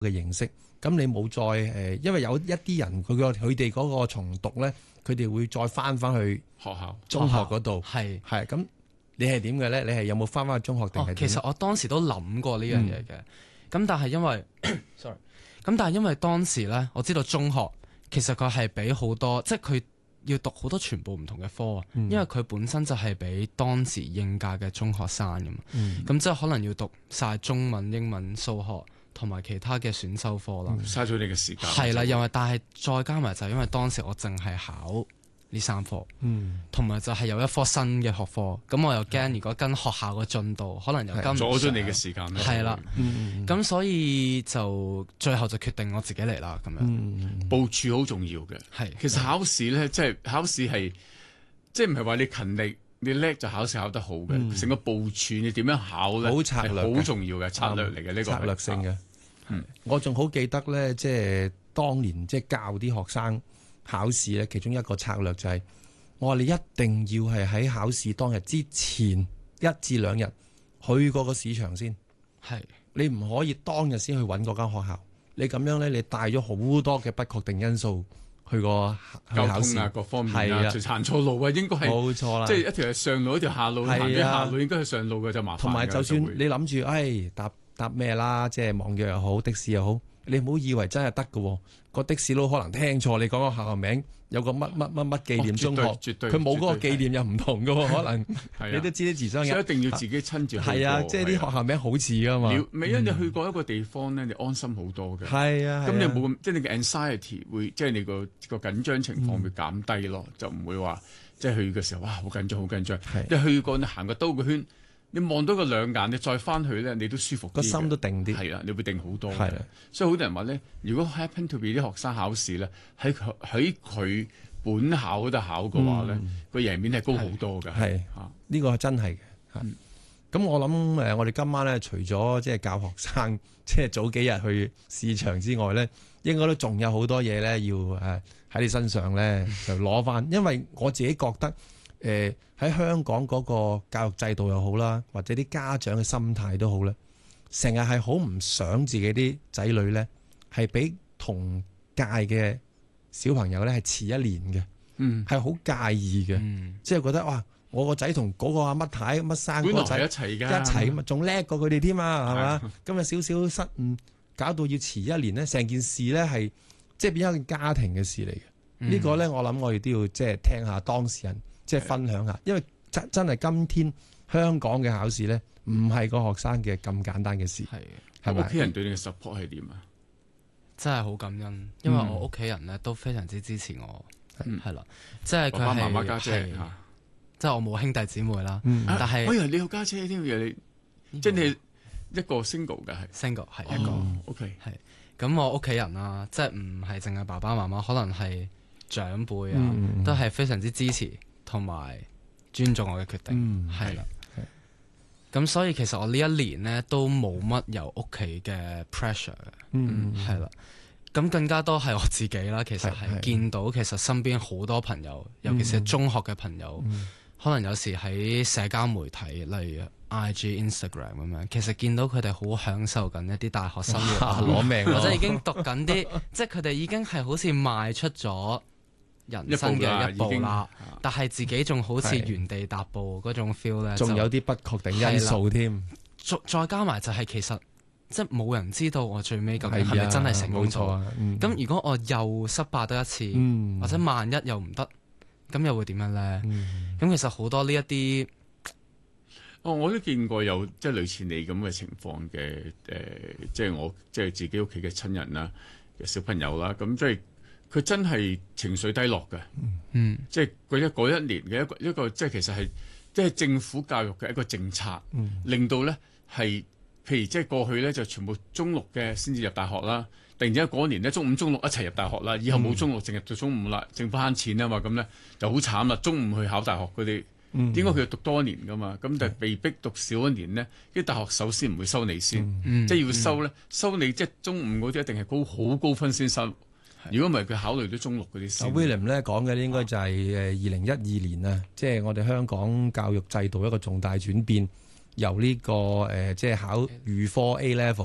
嘅形式。咁你冇再因為有一啲人佢哋嗰個重讀咧，佢哋會再翻去學校、 中學嗰度。 係咁，你係點嘅咧？你係有冇翻去中學定係點？ 其實我當時都諗過呢樣嘢嘅，咁但係因為sorry，咁但係因為當時咧，我知道中學其實佢係俾好多，即係佢要讀好多全部唔同嘅科啊，因為佢本身就係俾當時應屆嘅中學生㗎嘛，咁即係可能要讀晒中文、英文、數學同埋其他嘅選修科啦， 嘥咗你嘅時間。 係啦，因為但係再加埋就係因為當時我淨係考呢3科，同埋就係有一科新嘅學科，咁我又驚如果跟學校嘅進度，可能又跟唔上， 阻咗你嘅時間。 係啦，咁所以就最後就決定我自己嚟啦，咁樣。 部署好重要嘅，其實考試咧，即係考試係，即係唔係話你勤力你叻就考試考得好嘅，成個部署你點樣考咧， 好策略， 好重要嘅策略嚟嘅，呢個策略性嘅。我仲好記得咧，即係當年即係教啲學生考試咧，其中一個策略就係，我話你一定要係喺考試當日之前1至2日去過個市場先，你唔可以當日先去揾嗰間學校。你咁樣咧，你帶咗好多嘅不確定因素去個交通啊，各方面啊，行錯路啊，應該係冇錯啦。 即係一條係上路，一條下路，行咗下路應該係上路嘅就麻煩。 同埋就算你諗住，搭咩啦，即係網約又好，的士又好，你唔好以為真係得㗎喎。個的士佬可能聽錯你講個學校名，有個乜紀念中學，佢冇嗰個紀念又唔同㗎喎，可能你都知啲字相， 所以一定要自己親自去過。 係啊，即係啲學校名好似㗎嘛。 因為你去過一個地方咧，你安心好多嘅。 係啊， 咁你冇咁，即係你嘅 anxiety 會，即係你個緊張情況會減低咯，就唔會話即係去嘅時候哇好緊張好緊張。你去過你行個兜個圈。你望到個兩眼，你再翻去咧，你都舒服啲，個心都定啲。 係啊，你會定好多。 係啊， 所以好多人話咧，如果 happen to be 啲學生考試咧，喺佢本校嗰度考嘅話咧，個贏面係高好多嘅。 係呢個係真係嘅。咁我諗我哋今晚咧，除咗即係教學生，即係早幾日去試場之外咧，應該都仲有好多嘢咧，要喺你身上咧就攞翻，因為我自己覺得。喺香港嗰個教育制度又好啦，或者啲家長嘅心態都好啦，成日係好唔想自己啲仔女咧係比同屆嘅小朋友咧係遲1年嘅，係好介意嘅，即係覺得哇，我個仔同嗰個阿乜太乜生嗰個仔一齊㗎， 一齊嘛，仲叻過佢哋添啊，係嘛？今日少少失誤，搞到要遲1年咧，成件事咧係即係變咗一件家庭嘅事嚟嘅。呢個咧，我諗我哋都要即係聽下當事人。即係分享下，因為真係今天香港嘅考試咧，唔係個學生嘅咁簡單嘅事。係咪？ 屋企人對你嘅 support 係點啊？ 真係好感恩，因為我屋企人咧都非常之支持我，係啦，即係佢係爸爸媽媽家姐， 即係我冇兄弟姊妹啦，但係我以為你有家姐添嘅，你即係一個 single 嘅係 single 係一個 OK 係咁，我屋企人啊，即係唔係淨係爸爸媽媽，可能係長輩啊，都係非常之支持。同埋尊重我嘅決定，係啦。咁所以其實我呢一年呢都冇乜由屋企嘅 pressure 嘅，係啦。咁更加多係我自己啦。其實係見到其實身邊好多朋友，尤其是中學嘅朋友，可能有時喺社交媒體，例如 IG、Instagram 咁樣，其實見到佢哋好享受緊一啲大學生活， 攞命， 或者已經讀緊啲，即係佢哋已經係好似邁出咗人生嘅一步啦，但係自己仲好似原地踏步嗰種 feel 咧， 仲有啲不確定因素添。 再加埋就係其實即係冇人知道我最尾究竟係咪真係成功咗。咁如果我又失敗多一次，或者萬一又唔得，咁又會點樣咧？咁其實好多呢一啲， 我都見過有即係類似你咁嘅情況嘅，即係我即係自己屋企嘅親人啦、小朋友啦，咁即係。佢真係情緒低落嘅，即係嗰一年嘅一個即係其實係即係政府教育嘅一個政策，令到咧係譬如即係過去咧就全部中六嘅先至入大學啦，突然之間嗰年咧中五中六一齊入大學啦，以後冇中六淨入到中五啦，政府慳錢啊嘛，咁咧就好慘啦，中五去考大學嗰啲，應該佢要讀多一年噶嘛，咁但係被逼讀少一年咧，啲大學首先唔會收你先，即係要收咧，收你即係中五嗰啲一定係好高分先收。如果唔係佢考慮到中六嗰啲 ，William 咧講嘅應該就係2012年啊，即係我哋香港教育制度一個重大轉變，由呢個即係考預科 A level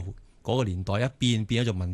嗰個年代一變咗做文